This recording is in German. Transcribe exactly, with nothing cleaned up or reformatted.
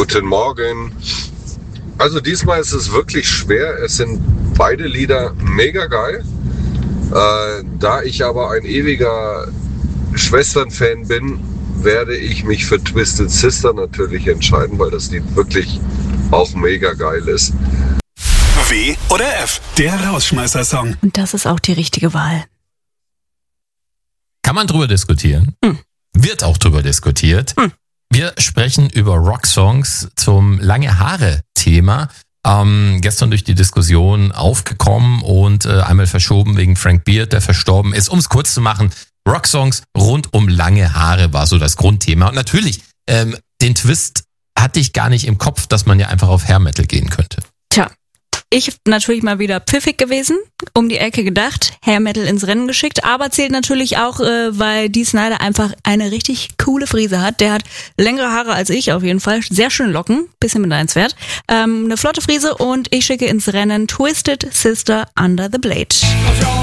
Guten Morgen. Also diesmal ist es wirklich schwer. Es sind beide Lieder mega geil. Äh, da ich aber ein ewiger Schwestern-Fan bin, werde ich mich für Twisted Sister natürlich entscheiden, weil das Lied wirklich auch mega geil ist. W oder F, der Rausschmeißer-Song. Und das ist auch die richtige Wahl. Kann man drüber diskutieren? Hm. Wird auch drüber diskutiert. Hm. Wir sprechen über Rocksongs zum Lange Haare-Thema. Ähm, gestern durch die Diskussion aufgekommen und äh, einmal verschoben wegen Frank Beard, der verstorben ist. Um es kurz zu machen, Rocksongs rund um lange Haare war so das Grundthema. Und natürlich, ähm, den Twist hatte ich gar nicht im Kopf, dass man ja einfach auf Hair Metal gehen könnte. Tja, ich natürlich mal wieder pfiffig gewesen, um die Ecke gedacht, Hair Metal ins Rennen geschickt, aber zählt natürlich auch, äh, weil Dee Snider einfach eine richtig coole Frise hat. Der hat längere Haare als ich auf jeden Fall, sehr schön Locken, bisschen beneidenswert, ähm, eine flotte Frise und ich schicke ins Rennen Twisted Sister Under the Blade.